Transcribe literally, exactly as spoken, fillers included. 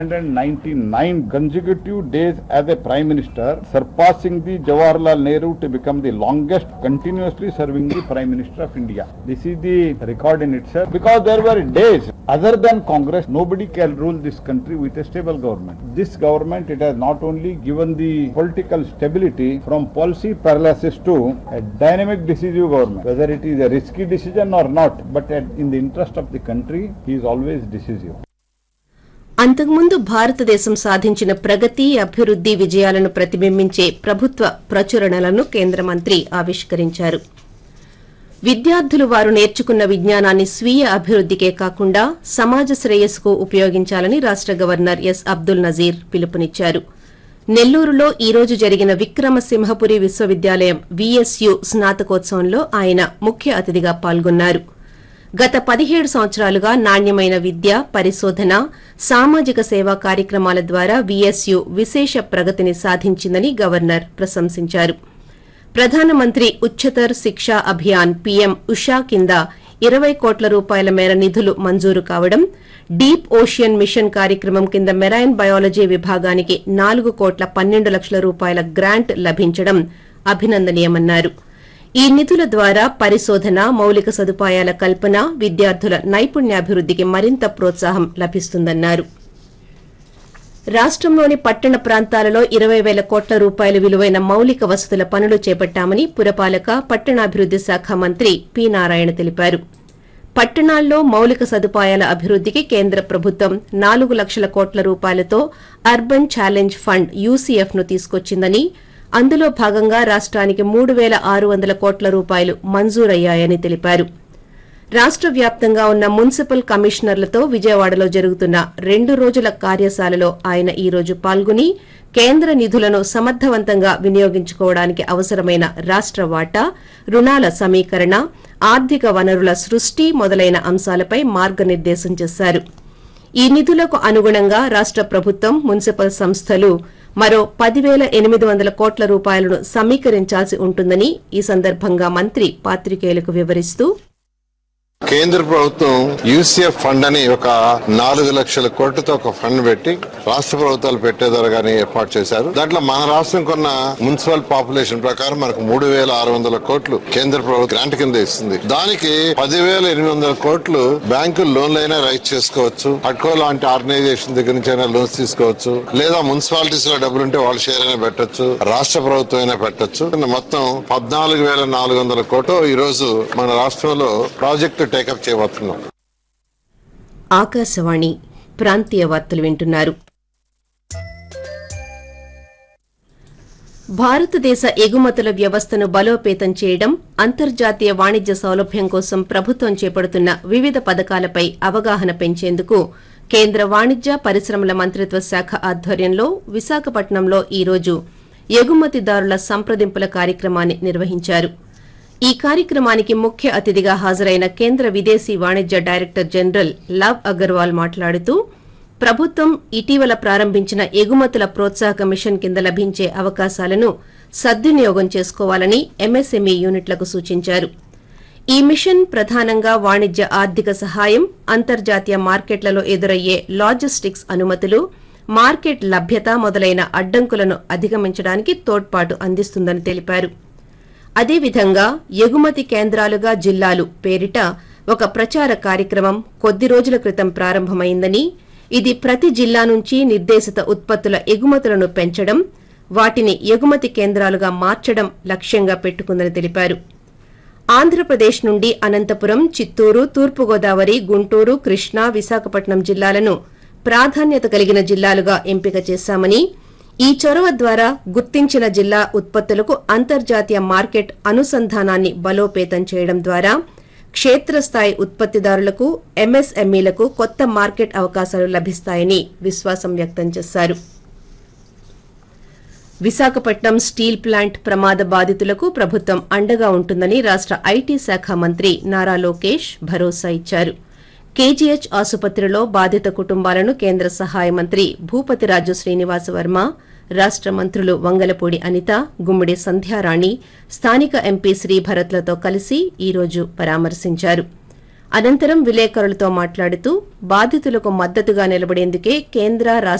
one hundred ninety-nine consecutive days as a Prime Minister, surpassing the Jawaharlal Nehru to become the longest continuously serving the Prime Minister of India. This is the record in itself, because there were days other than Congress, nobody can rule this country with a stable government. This government, it has not only given the political stability from policy paralysis to a dynamic decisive government, whether it is a risky decision or not, but in the interest of the country, he is always decisive. అంతకుముందు భారతదేశం సాధించిన ప్రగతి అభివృద్ది విజయాలను ప్రతిబింబించే ప్రభుత్వ ప్రచురణలను కేంద్ర మంత్రి ఆవిష్కరించారు. విద్యార్థులు వారు నేర్చుకున్న విజ్ఞానాన్ని స్వీయ అభివృద్దికే కాకుండా సమాజ శ్రేయస్సుకు ఉపయోగించాలని రాష్ట గవర్నర్ ఎస్ అబ్దుల్ నజీర్ పిలుపునిచ్చారు. నెల్లూరులో ఈ రోజు జరిగిన విక్రమసింహపురి విశ్వవిద్యాలయం వీఎస్యు స్నాతకోత్సవంలో ఆయన ముఖ్య అతిథిగా పాల్గొన్నారు. గత పదిహేడు సంవత్సరాలుగా నాణ్యమైన విద్య, పరిశోధన, సామాజిక సేవా కార్యక్రమాల ద్వారా వీఎస్యు విశేష ప్రగతిని సాధించిందని గవర్నర్ ప్రశంసించారు. ప్రధానమంత్రి ఉచ్చతర్ శిక్షా అభియాన్ పీఎం ఉషా కింద ఇరవై కోట్ల రూపాయల మేర నిధులు మంజూరు కావడం, డీప్ ఓషియన్ మిషన్ కార్యక్రమం కింద మెరైన్ బయాలజీ విభాగానికి నాలుగు కోట్ల పన్నెండు లక్షల రూపాయల గ్రాంట్ లభించడం అభినందనీయమన్నారు. ఈ నిధుల ద్వారా పరిశోధన, మౌలిక సదుపాయాల కల్పన, విద్యార్థుల నైపుణ్యాభివృద్దికి మరింత ప్రోత్సాహం లభిస్తుందన్నారు. రాష్టంలోని పట్టణ ప్రాంతాలలో ఇరవై వేల కోట్ల రూపాయల విలువైన మౌలిక వసతుల పనులు చేపట్టామని పురపాలక, పట్టణాభివృద్ది శాఖ మంత్రి పి నారాయణ తెలిపారు. పట్టణాల్లో మౌలిక సదుపాయాల అభివృద్దికి కేంద్ర ప్రభుత్వం నాలుగు లక్షల కోట్ల రూపాయలతో అర్బన్ ఛాలెంజ్ ఫండ్ యూసీఎఫ్ ను తీసుకొచ్చిందని, అందులో భాగంగా రాష్ట్రానికి మూడు పేల ఆరు వందల కోట్ల రూపాయలు మంజూరయ్యాయని తెలిపారు. రాష్ట వ్యాప్తంగా ఉన్న మున్సిపల్ కమిషనర్లతో విజయవాడలో జరుగుతున్న రెండు రోజుల కార్యశాలలో ఆయన ఈ రోజు పాల్గొని కేంద్ర నిధులను సమర్థవంతంగా వినియోగించుకోవడానికి అవసరమైన రాష్ట వాటా, రుణాల సమీకరణ, ఆర్థిక వనరుల సృష్టి మొదలైన అంశాలపై మార్గనిర్దేశం చేశారు. ఈ నిధులకు అనుగుణంగా రాష్ట ప్రభుత్వం, మున్సిపల్ సంస్థలు మరో పదివేల ఎనిమిది వందల కోట్ల రూపాయలను సమీకరించాల్సి ఉంటుందని ఈ సందర్భంగా మంత్రి పాత్రికేయులకు వివరిస్తూ, కేంద్ర ప్రభుత్వం యూసీఎఫ్ ఫండ్ అని ఒక నాలుగు లక్షల కోట్లతో ఒక ఫండ్ పెట్టి రాష్ట్ర ప్రభుత్వాలు పెట్టేదరగానే ఏర్పాటు చేశారు. దాంట్లో మన రాష్ట్రం కొన్న మున్సిపల్ పాపులేషన్ ప్రకారం మనకు మూడు వేల ఆరు వందల కోట్లు కేంద్ర ప్రభుత్వం గ్రాంట్ కింద ఇస్తుంది. దానికి పదివేల ఎనిమిది వందల కోట్లు బ్యాంకులు లోన్లైనా రైట్ చేసుకోవచ్చు, అడ్కో లాంటి ఆర్గనైజేషన్ దగ్గర నుంచి అయినా లోన్స్ తీసుకోవచ్చు, లేదా మున్సిపాలిటీస్ లో డబ్బులు ఉంటే వాళ్ళ షేర్ అయినా పెట్టచ్చు, రాష్ట్ర ప్రభుత్వం అయినా పెట్టచ్చు. మొత్తం పద్నాలుగు వేల నాలుగు వందల కోట్లు ఈ రోజు మన రాష్ట్రంలో ప్రాజెక్టు టేకప్ చేయబోతున్నాం. ఆకాశవాణి ప్రాంతీయ వార్తలు వింటున్నారు. భారతదేశ ఎగుమతుల వ్యవస్థను బలోపేతం చేయడం, అంతర్జాతీయ వాణిజ్య సౌలభ్యం కోసం ప్రభుత్వం చేపడుతున్న వివిధ పథకాలపై అవగాహన పెంచేందుకు కేంద్ర వాణిజ్య పరిశ్రమల మంత్రిత్వ శాఖ ఆధ్వర్యంలో విశాఖపట్నంలో ఈ రోజు ఎగుమతిదారుల సంప్రదింపుల కార్యక్రమాన్ని నిర్వహించారు. ఈ కార్యక్రమానికి ముఖ్య అతిథిగా హాజరైన కేంద్ర విదేశీ వాణిజ్య డైరెక్టర్ జనరల్ లవ్ అగర్వాల్ మాట్లాడుతూ, ప్రభుత్వం ఇటీవల ప్రారంభించిన ఎగుమతుల ప్రోత్సాహక మిషన్ కింద లభించే అవకాశాలను సద్వినియోగం చేసుకోవాలని ఎంఎస్ఎంఈ యూనిట్లకు సూచించారు. ఈ మిషన్ ప్రధానంగా వాణిజ్య ఆర్థిక సహాయం, అంతర్జాతీయ మార్కెట్లలో ఎదురయ్యే లాజిస్టిక్స్ అనుమతులు, మార్కెట్ లభ్యత మొదలైన అడ్డంకులను అధిగమించడానికి తోడ్పాటు అందిస్తుందని తెలిపారు. అదేవిధంగా ఎగుమతి కేంద్రాలుగా జిల్లాలు పేరిట ఒక ప్రచార కార్యక్రమం కొద్ది రోజుల క్రితం ప్రారంభమైందని, ఇది ప్రతి జిల్లా నుంచి నిర్దేశిత ఉత్పత్తుల ఎగుమతులను పెంచడం, వాటిని ఎగుమతి కేంద్రాలుగా మార్చడం లక్ష్యంగా పెట్టుకుందని తెలిపారు. ఆంధ్రప్రదేశ్ నుండి అనంతపురం, చిత్తూరు, తూర్పుగోదావరి, గుంటూరు, కృష్ణా, విశాఖపట్నం జిల్లాలను ప్రాధాన్యత కలిగిన జిల్లాలుగా ఎంపిక చేశామని, ఈ చొరవ ద్వారా గుర్తించిన జిల్లా ఉత్పత్తులకు అంతర్జాతీయ మార్కెట్ అనుసంధానాన్ని బలోపేతం చేయడం ద్వారా క్షేత్రస్థాయి ఉత్పత్తిదారులకు, ఎంఎస్ఎంఈలకు కొత్త మార్కెట్ అవకాశాలు లభిస్తాయని విశ్వాసం వ్యక్తం చేశారు. విశాఖపట్నం స్టీల్ ప్లాంట్ ప్రమాద బాధితులకు ప్రభుత్వం అండగా ఉంటుందని రాష్ట ఐటీ శాఖ మంత్రి నారా లోకేష్ భరోసా ఇచ్చారు. కేజీహెచ్ ఆసుపత్రిలో బాధిత కుటుంబాలను కేంద్ర సహాయ మంత్రి భూపతిరాజు శ్రీనివాసవర్మ, రాష్ట మంత్రులు వంగలపూడి అనిత, గుమ్మడి సంధ్యారాణి, స్థానిక ఎంపీ శ్రీభరత్లతో కలిసి ఈ రోజు పరామర్శించారు. అనంతరం విలేకరులతో మాట్లాడుతూ బాధితులకు మద్దతుగా నిలబడేందుకే కేంద్ర